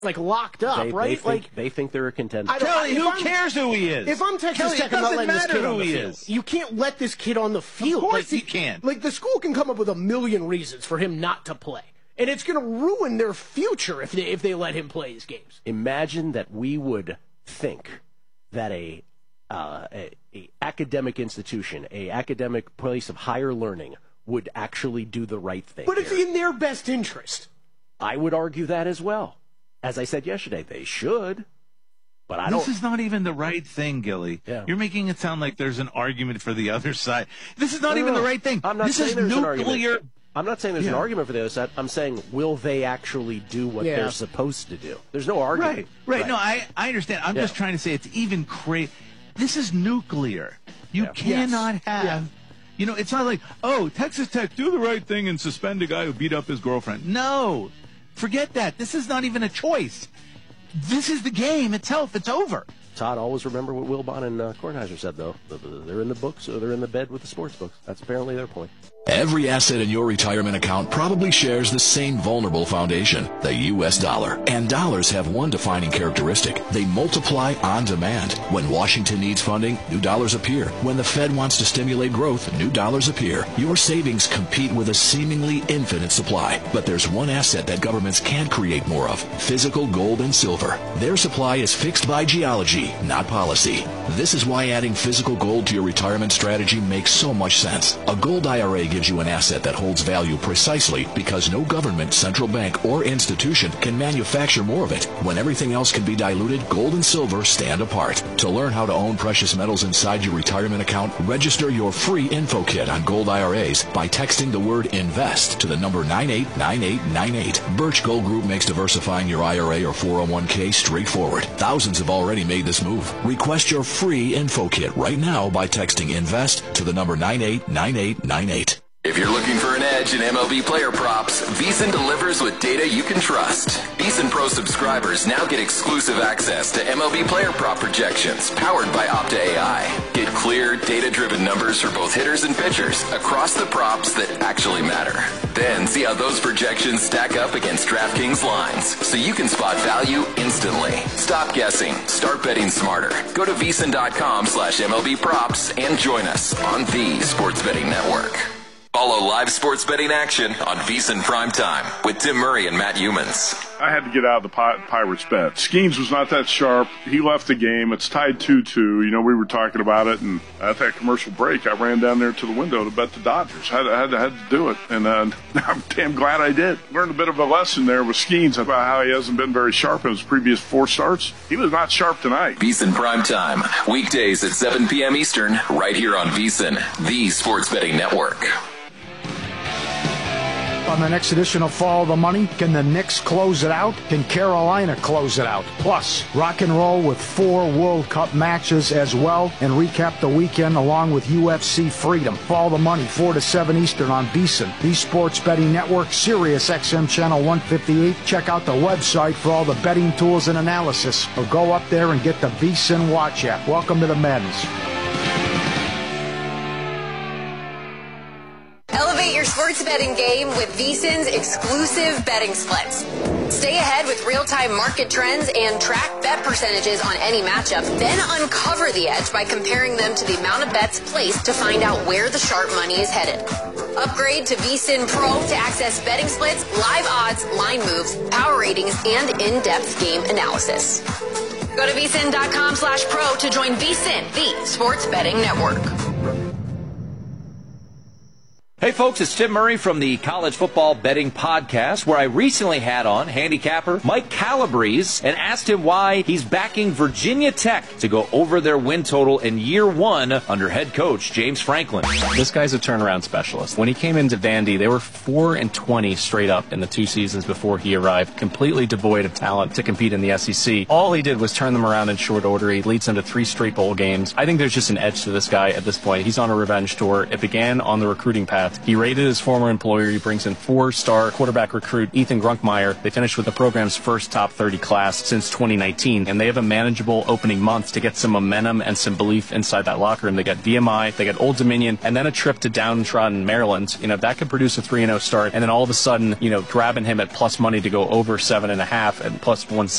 like locked up, right? They think they're a contender. Kelly, who cares who he is? If I'm Texas Tech, I'm not letting this kid on the field. Is. You can't let this kid on the field. Of course he can't. Like, the school can come up with a million reasons for him not to play. And it's going to ruin their future if they let him play his games. Imagine that we would think that a academic institution, a academic place of higher learning, would actually do the right thing. But it's in their best interest. I would argue that as well. As I said yesterday, they should. But I don't. This is not even the right thing, Gilly. Yeah. You're making it sound like there's an argument for the other side. This is not even the right thing. I'm not this saying is there's nuclear. an argument. I'm not saying there's an argument for the other side. I'm saying, will they actually do what they're supposed to do? There's no argument. Right. No, I understand. I'm just trying to say it's even crazy. This is nuclear. You cannot have. You know, it's not like, oh, Texas Tech, do the right thing and suspend a guy who beat up his girlfriend. No. Forget that. This is not even a choice. This is the game itself. It's over. Todd, always remember what Wilbon and Kornheiser said, though. They're in the books or they're in the bed with the sports books. That's apparently their point. Every asset in your retirement account probably shares the same vulnerable foundation, the U.S. dollar. And dollars have one defining characteristic. They multiply on demand. When Washington needs funding, new dollars appear. When the Fed wants to stimulate growth, new dollars appear. Your savings compete with a seemingly infinite supply. But there's one asset that governments can't create more of: physical gold and silver. Their supply is fixed by geology, not policy. This is why adding physical gold to your retirement strategy makes so much sense. A gold IRA gives you an asset that holds value precisely because no government, central bank, or institution can manufacture more of it. When everything else can be diluted, gold and silver stand apart. To learn how to own precious metals inside your retirement account, register your free info kit on gold IRAs by texting the word INVEST to the number 989898. Birch Gold Group makes diversifying your IRA or 401k straightforward. Thousands have already made this move. Request your free info kit right now by texting INVEST to the number 989898. If you're looking for an edge in MLB player props, VEASAN delivers with data you can trust. VEASAN Pro subscribers now get exclusive access to MLB player prop projections powered by Opta AI. Get clear, data-driven numbers for both hitters and pitchers across the props that actually matter. Then see how those projections stack up against DraftKings lines so you can spot value instantly. Stop guessing. Start betting smarter. Go to VEASAN.com/MLB props and join us on the Sports Betting Network. Follow live sports betting action on VEASAN Primetime with Tim Murray and Matt Humans. I had to get out of the Pirates bet. Skeens was not that sharp. He left the game. It's tied 2-2. You know, we were talking about it, and at that commercial break, I ran down there to the window to bet the Dodgers. I had to do it, and I'm damn glad I did. Learned a bit of a lesson there with Skeens about how he hasn't been very sharp in his previous 4 starts. He was not sharp tonight. VEASAN Primetime, weekdays at 7 p.m. Eastern, right here on VEASAN, the Sports Betting Network. On the next edition of Follow the Money, can the Knicks close it out? Can Carolina close it out? Plus, rock and roll with 4 World Cup matches as well, and recap the weekend along with UFC Freedom. Follow the Money, 4 to 7 Eastern on VEASAN, the Sports Betting Network, Sirius XM Channel 158. Check out the website for all the betting tools and analysis, or go up there and get the VEASAN Watch app. Welcome to the Madness. Elevate your sports betting game with VEASAN's exclusive betting splits. Stay ahead with real-time market trends and track bet percentages on any matchup, then uncover the edge by comparing them to the amount of bets placed to find out where the sharp money is headed. Upgrade to VEASAN Pro to access betting splits, live odds, line moves, power ratings, and in-depth game analysis. Go to VEASAN.com/pro to join VEASAN, the Sports Betting Network. Hey folks, it's Tim Murray from the College Football Betting Podcast, where I recently had on handicapper Mike Calabrese and asked him why he's backing Virginia Tech to go over their win total in year 1 under head coach James Franklin. This guy's a turnaround specialist. When he came into Vandy, they were 4-20 straight up in the 2 seasons before he arrived, completely devoid of talent to compete in the SEC. All he did was turn them around in short order. He leads them to 3 straight bowl games. I think there's just an edge to this guy at this point. He's on a revenge tour. It began on the recruiting path left. He raided his former employer. He brings in 4-star quarterback recruit Ethan Grunkmeyer. They finished with the program's first top 30 class since 2019, and they have a manageable opening month to get some momentum and some belief inside that locker room. They got VMI, they got Old Dominion, and then a trip to downtrodden Maryland. That could produce a 3-0 start, and then all of a sudden, grabbing him at plus money to go over 7.5 and plus 170